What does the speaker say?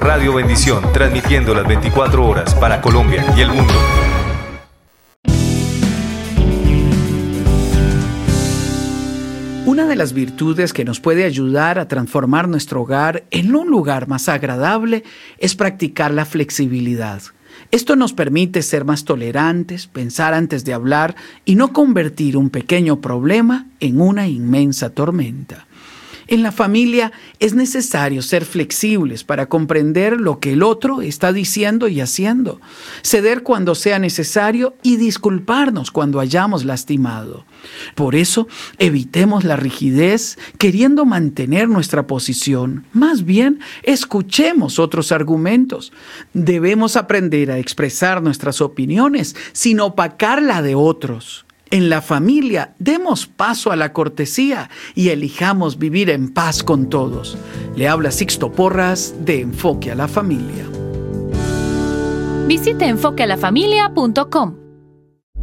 Radio Bendición, transmitiendo las 24 horas para Colombia y el mundo. Una de las virtudes que nos puede ayudar a transformar nuestro hogar en un lugar más agradable es practicar la flexibilidad. Esto nos permite ser más tolerantes, pensar antes de hablar y no convertir un pequeño problema en una inmensa tormenta. En la familia es necesario ser flexibles para comprender lo que el otro está diciendo y haciendo, ceder cuando sea necesario y disculparnos cuando hayamos lastimado. Por eso, evitemos la rigidez queriendo mantener nuestra posición. Más bien, escuchemos otros argumentos. Debemos aprender a expresar nuestras opiniones sin opacar la de otros. En la familia, demos paso a la cortesía y elijamos vivir en paz con todos. Le habla Sixto Porras de Enfoque a la Familia. Visite enfoquealafamilia.com.